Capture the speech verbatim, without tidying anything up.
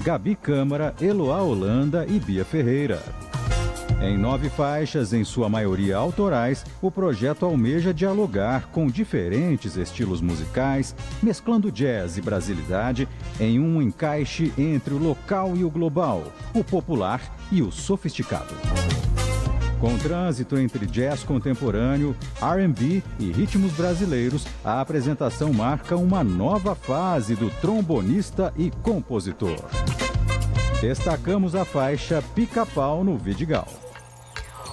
Gabi Câmara, Eloá Holanda e Bia Ferreira. Em nove faixas, em sua maioria autorais, o projeto almeja dialogar com diferentes estilos musicais, mesclando jazz e brasilidade em um encaixe entre o local e o global, o popular e o sofisticado. Com trânsito entre jazz contemporâneo, R and B e ritmos brasileiros, a apresentação marca uma nova fase do trombonista e compositor. Destacamos a faixa Pica-Pau no Vidigal.